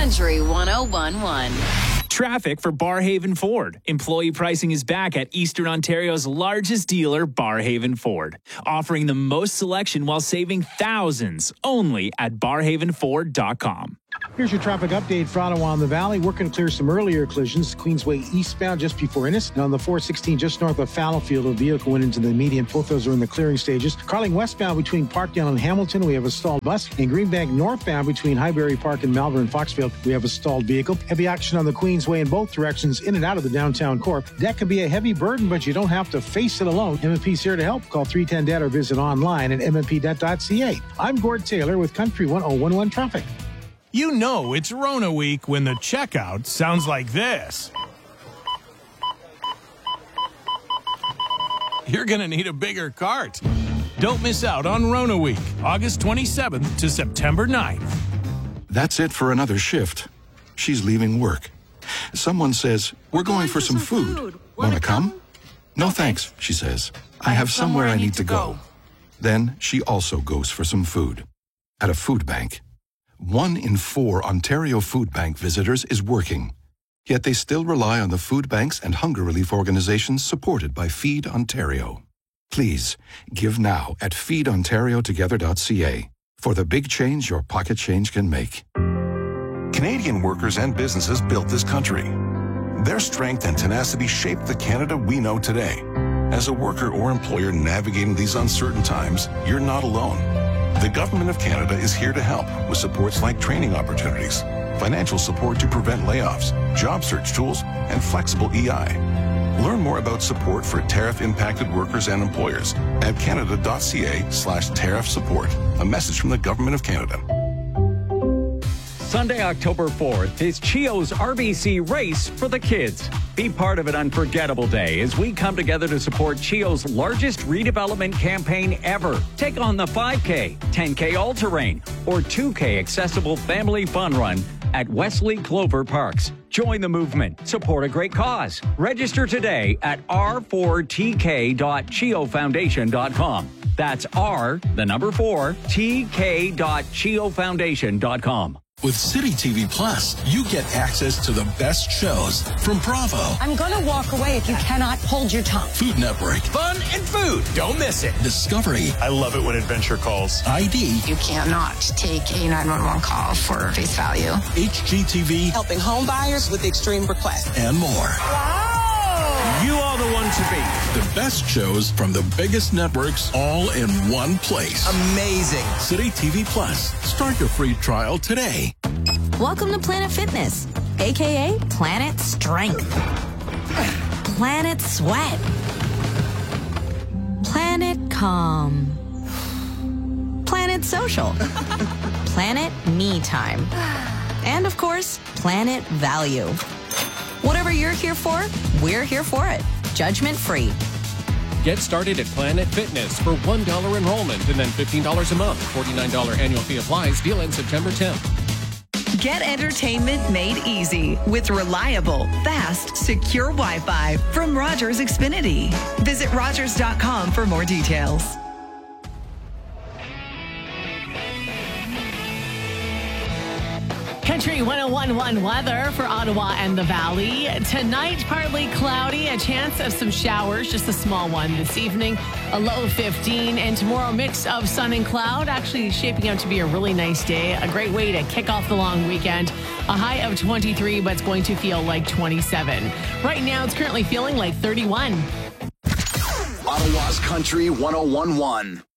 Country 1011. Traffic for Barhaven Ford. Employee pricing is back at Eastern Ontario's largest dealer, Barhaven Ford. Offering the most selection while saving thousands only at barhavenford.com. Here's your traffic update for Ottawa and the Valley. Working to clear some earlier collisions. Queensway eastbound just before Innis. And on the 416 just north of Fallowfield, a vehicle went into the median. Both those are in the clearing stages. Carling westbound between Parkdale and Hamilton, we have a stalled bus. And Greenbank northbound between Highbury Park and Malvern Foxfield, we have a stalled vehicle. Heavy action on the Queensway in both directions, in and out of the downtown core. That can be a heavy burden, but you don't have to face it alone. MMP's here to help. Call 310-DEBT or visit online at mmp.ca. I'm Gord Taylor with Country 1011 Traffic. You know it's Rona week when the checkout sounds like this. You're going to need a bigger cart. Don't miss out on Rona week, August 27th to September 9th. That's it for another shift. She's leaving work. Someone says, "We're going for some food. Want to come?" "No thanks," she says. "I have somewhere I need to go." Then she also goes for some food. At a food bank. 1 in 4 Ontario Food Bank visitors is working. Yet they still rely on the food banks and hunger relief organizations supported by Feed Ontario. Please, give now at feedontariotogether.ca for the big change your pocket change can make. Canadian workers and businesses built this country. Their strength and tenacity shaped the Canada we know today. As a worker or employer navigating these uncertain times, you're not alone. The Government of Canada is here to help with supports like training opportunities, financial support to prevent layoffs, job search tools, and flexible EI. Learn more about support for tariff-impacted workers and employers at canada.ca/tariff support. A message from the Government of Canada. Sunday, October 4th is CHEO's RBC Race for the Kids. Be part of an unforgettable day as we come together to support CHEO's largest redevelopment campaign ever. Take on the 5K, 10K all-terrain, or 2K accessible family fun run at Wesley Clover Parks. Join the movement. Support a great cause. Register today at r4tk.cheofoundation.com. That's r4tk.cheofoundation.com. With City TV Plus, you get access to the best shows from Bravo. I'm going to walk away if you cannot hold your tongue. Food Network. Fun and food. Don't miss it. Discovery. I love it when adventure calls. ID. You cannot take a 911 call for face value. HGTV. Helping home buyers with extreme requests. And more. Wow. You are the one to beat. The best shows from the biggest networks all in one place. Amazing. City TV Plus. Start your free trial today. Welcome to Planet Fitness, a.k.a. Planet Strength, Planet Sweat, Planet Calm, Planet Social, Planet Me Time, and of course, Planet Value. Whatever you're here for, we're here for it. Judgment free. Get started at Planet Fitness for $1 enrollment and then $15 a month. $49 annual fee applies. Deal ends September 10th. Get entertainment made easy with reliable, fast, secure Wi-Fi from Rogers Xfinity. Visit Rogers.com for more details. Country 1011 weather for Ottawa and the Valley. Tonight, partly cloudy, a chance of some showers, just a small one this evening, a low of 15. And tomorrow, mix of sun and cloud, actually shaping out to be a really nice day. A great way to kick off the long weekend. A high of 23, but it's going to feel like 27. Right now, it's currently feeling like 31. Ottawa's Country 1011.